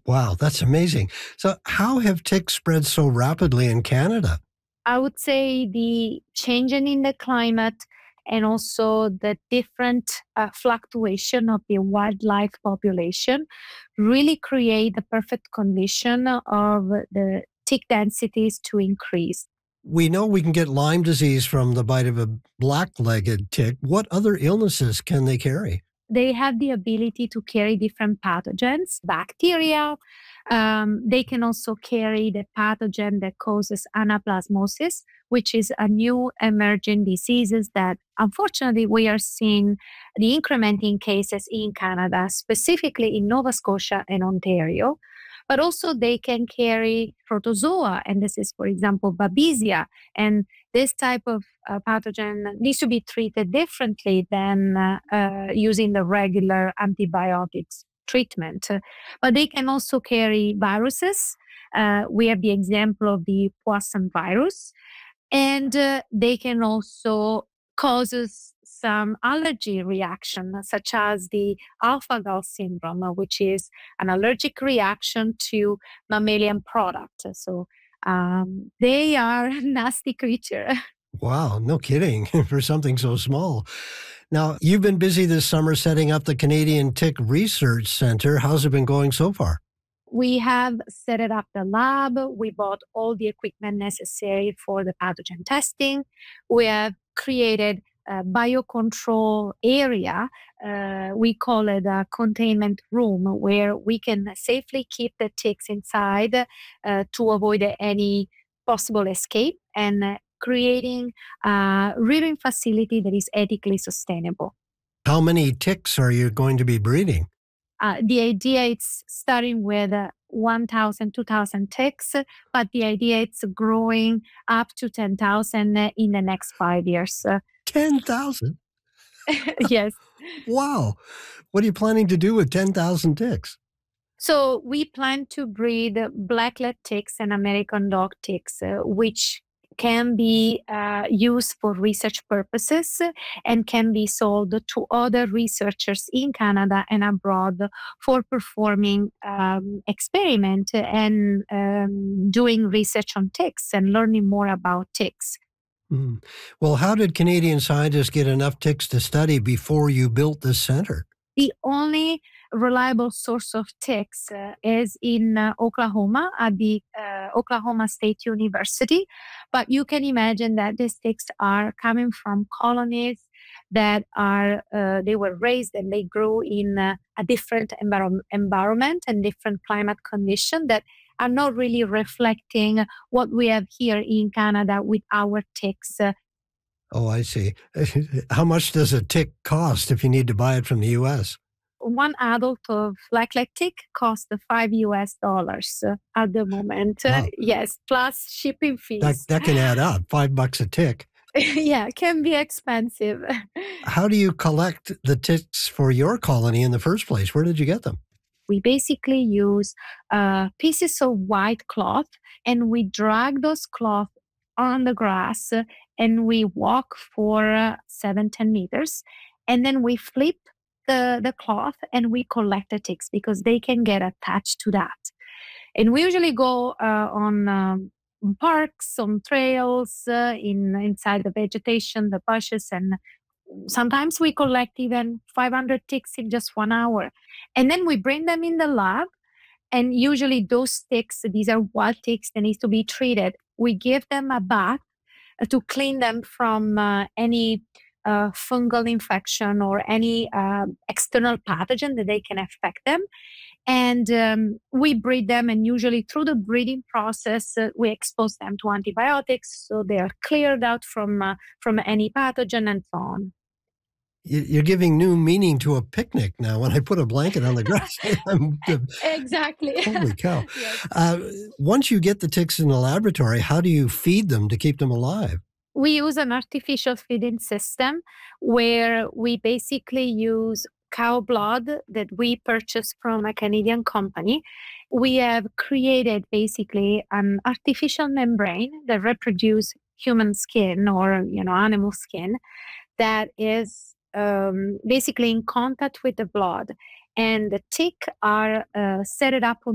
Wow, that's amazing. So, how have ticks spread so rapidly in Canada? I would say the changing in the climate and also the different fluctuation of the wildlife population really create the perfect condition of the tick densities to increase. We know we can get Lyme disease from the bite of a black-legged tick. What other illnesses can they carry? They have the ability to carry different pathogens, bacteria. They can also carry the pathogen that causes anaplasmosis, which is a new emerging diseases that unfortunately we are seeing the incrementing cases in Canada, specifically in Nova Scotia and Ontario. But also they can carry protozoa, and this is, for example, Babesia. And this type of pathogen needs to be treated differently than using the regular antibiotics treatment. But they can also carry viruses. We have the example of the Poisson virus, and they can also cause some allergy reaction, such as the alpha gal syndrome, which is an allergic reaction to mammalian product. So they are a nasty creature. Wow, no kidding, for something so small. Now, you've been busy this summer setting up the Canadian Tick Research Center. How's it been going so far? We have set it up the lab. We bought all the equipment necessary for the pathogen testing. We have created a biocontrol area. We call it a containment room where we can safely keep the ticks inside to avoid any possible escape and creating a rearing facility that is ethically sustainable. How many ticks are you going to be breeding? The idea is starting with 1,000, 2,000 ticks, but the idea is growing up to 10,000 in the next 5 years. 10,000? Yes. Wow. What are you planning to do with 10,000 ticks? So we plan to breed blackleg ticks and American dog ticks, which can be used for research purposes and can be sold to other researchers in Canada and abroad for performing experiment and doing research on ticks and learning more about ticks. Mm. Well, how did Canadian scientists get enough ticks to study before you built this center? The only reliable source of ticks is in Oklahoma at the Oklahoma State University. But you can imagine that these ticks are coming from colonies that are they were raised and they grew in a different environment and different climate condition that are not really reflecting what we have here in Canada with our ticks. Oh, I see. How much does a tick cost if you need to buy it from the US? One adult of blackleg tick costs $5 at the moment. Wow, Yes, plus shipping that fees. that can add up, $5 a tick. Yeah, can be expensive. How do you collect the ticks for your colony in the first place? Where did you get them? We basically use pieces of white cloth and we drag those cloth on the grass and we walk for 7, 10 meters. And then we flip the cloth and we collect the ticks because they can get attached to that. And we usually go on parks, on trails, inside the vegetation, the bushes, and sometimes we collect even 500 ticks in just 1 hour. And then we bring them in the lab. And usually those ticks, these are wild ticks that need to be treated. We give them a bath to clean them from any fungal infection or any external pathogen that they can affect them. And we breed them, and usually through the breeding process, we expose them to antibiotics so they are cleared out from any pathogen and so on. You're giving new meaning to a picnic now. When I put a blanket on the grass, Exactly. holy cow. Yes. Uh, Once you get the ticks in the laboratory, how do you feed them to keep them alive? We use an artificial feeding system where we basically use cow blood that we purchase from a Canadian company. We have created basically an artificial membrane that reproduce human skin or animal skin that is basically in contact with the blood. And the tick are set it up on